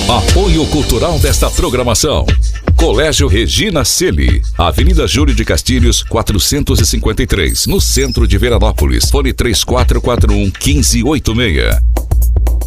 Apoio cultural desta programação: Colégio Regina Celi, Avenida Júlio de Castilhos, 453, no centro de Veranópolis. Fone 3441-1586.